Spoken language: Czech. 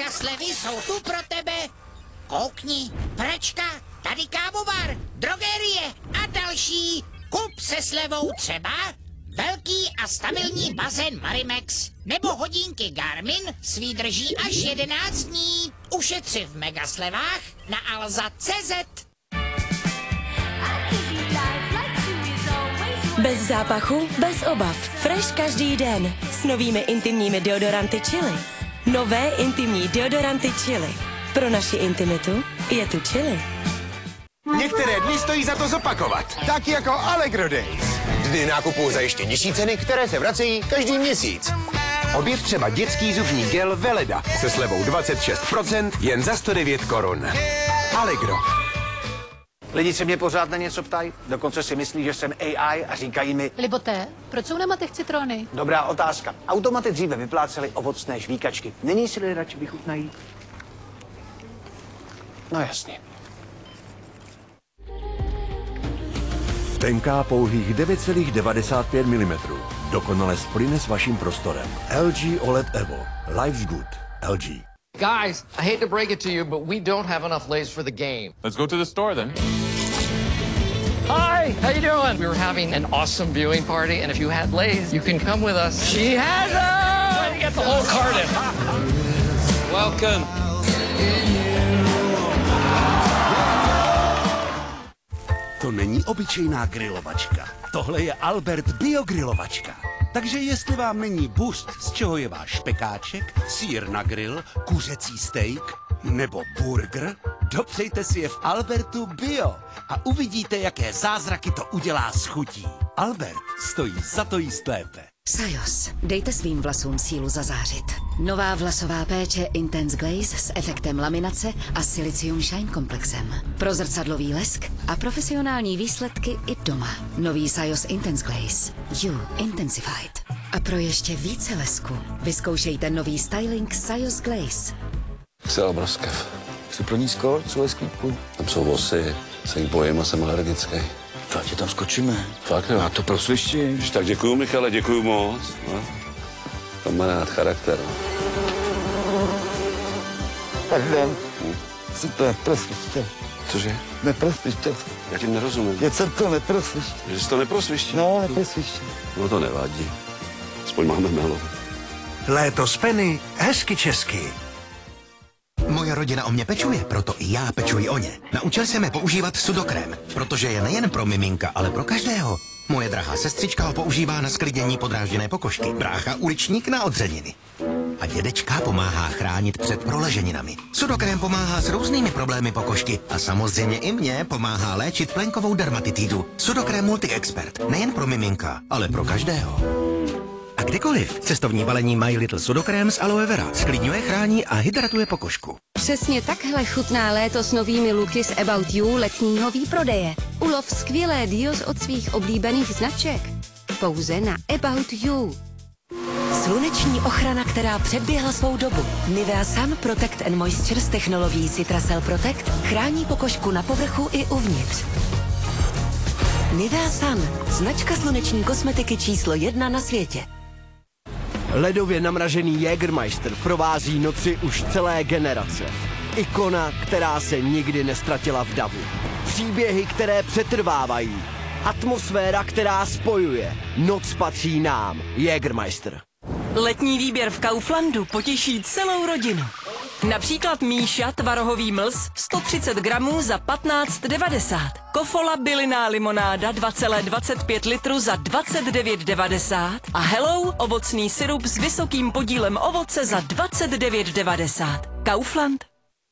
Megaslevy jsou tu pro tebe. Koukni, pračka, tady kávovar, drogerie a další. Kup se slevou třeba velký a stabilní bazén Marimex nebo hodinky Garmin s výdrží až 11 dní. Ušetři v megaslevách na alza.cz. Bez zápachu, bez obav. Fresh každý den. S novými intimními deodoranty Chili. Nové intimní deodoranty Chili. Pro naši intimitu je tu Chili. Některé dny stojí za to zopakovat. Tak jako Allegro Days. Dny nákupu za ještě nižší ceny, které se vracejí každý měsíc. Objev třeba dětský zubní gel Veleda se slevou 26% jen za 109 korun. Allegro. Lidi se mě pořád na něco ptají, dokonce si myslí, že jsem AI a říkají mi... Liboté, proč jsou na matech citrony? Dobrá otázka. Automaty dříve vyplácely ovocné žvíkačky. Není si radši vychutnají? No jasně. Tenká pouhých 9,95 mm. Dokonale splyne s vaším prostorem. LG OLED Evo. Life's good. LG. Guys, I hate to break it to you, but we don't have enough Lay's for the game. Let's go to the store then. Hi, how you doing? We were having an awesome viewing party, and if you had Lay's, you can come with us. She has them! Trying to get the whole carton. Welcome. To není obyčejná grilovačka. Tohle je Albert biogrilovačka. Takže jestli vám není bust, z čeho je váš špekáček, sýr na grill, kuřecí steak nebo burger, dopřejte si je v Albertu Bio a uvidíte, jaké zázraky to udělá s chutí. Albert stojí za to jíst lépe. Sajos. Dejte svým vlasům sílu zazářit. Nová vlasová péče Intense Glaze s efektem laminace a Silicium Shine komplexem. Pro zrcadlový lesk a profesionální výsledky i doma. Nový Sajos Intense Glaze. You Intensified. A pro ještě více lesku vyzkoušejte nový styling Sajos Glaze. Ksela broskev. Jsi pro ní skoro celé sklípku. Tam jsou vosy, se jich bojím a jsem alergický. To tě tam skočíme. Fakt jo. A to prosvištím. Tak děkuju, Michale, děkuju moc. No. Kamarád, charakter. Tak jdem. Super, prosviště. Cože? Neprosviště. Já ti nerozumím. Je jsem to neprosviště. Že jsi to neprosviště? No, neprosviště. No to nevadí. Aspoň máme melo. Léto s Penny, hezky česky. Moje rodina o mě pečuje, proto i já pečuji o ně. Naučil jsem je používat sudokrém, protože je nejen pro miminka, ale pro každého. Moje drahá sestřička ho používá na sklidnění podrážděné pokožky, brácha uličník na odřeniny. A dědečka pomáhá chránit před proleženinami. Sudokrém pomáhá s různými problémy pokožky a samozřejmě i mě pomáhá léčit plenkovou dermatitidu. Sudokrém Multi-Expert, nejen pro miminka, ale pro každého. A kdekoliv. Cestovní balení My Little Sudokrém z aloe vera. Sklidňuje, chrání a hydratuje pokožku. Přesně takhle chutná léto s novými looky z About You letního výprodeje. Ulov skvělé deals od svých oblíbených značek. Pouze na About You. Sluneční ochrana, která předběhla svou dobu. Nivea Sun Protect and Moisture s technologií Citracel Protect chrání pokožku na povrchu i uvnitř. Nivea Sun, značka sluneční kosmetiky číslo 1 na světě. Ledově namražený Jägermeister provází noci už celé generace. Ikona, která se nikdy nestratila v davu. Příběhy, které přetrvávají. Atmosféra, která spojuje. Noc patří nám. Jägermeister. Letní výběr v Kauflandu potěší celou rodinu. Například Míša tvarohový mlz 130 gramů za 15,90. Kofola bylinná limonáda 2,25 litru za 29,90. A Hello ovocný sirup s vysokým podílem ovoce za 29,90. Kaufland.